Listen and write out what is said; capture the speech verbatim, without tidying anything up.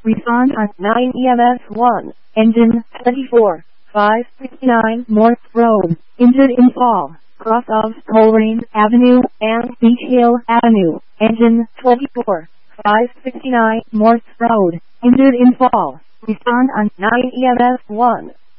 Respond on nine E M S one. Engine twenty-four. five fifty-nine Morse Road. Injured in fall. Cross of Coleraine Avenue and Beach Hill Avenue. Engine twenty-four. five fifty-nine Morse Road. Injured in fall. Respond on nine E M S one.